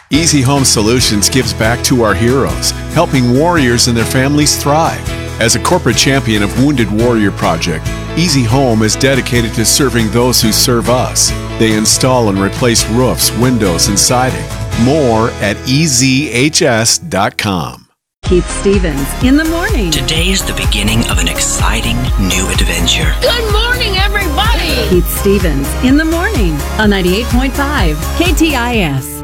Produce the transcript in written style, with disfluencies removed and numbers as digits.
Easy Home Solutions gives back to our heroes, helping warriors and their families thrive. As a corporate champion of Wounded Warrior Project, Easy Home is dedicated to serving those who serve us. They install and replace roofs, windows, and siding. More at ezhs.com. Keith Stevens in the morning. Today is the beginning of an exciting new adventure. Good morning, everybody. Keith Stevens in the morning on 98.5 KTIS.